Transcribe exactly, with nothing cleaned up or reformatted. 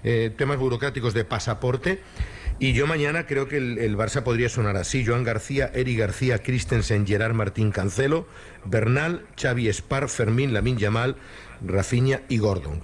eh, temas burocráticos de pasaporte. Y yo mañana creo que el, el Barça podría sonar así: Joan García, Eri García, Christensen, Gerard Martín Cancelo, Bernal, Xavi Espar, Fermín, Lamine Yamal, Rafinha y Gordon.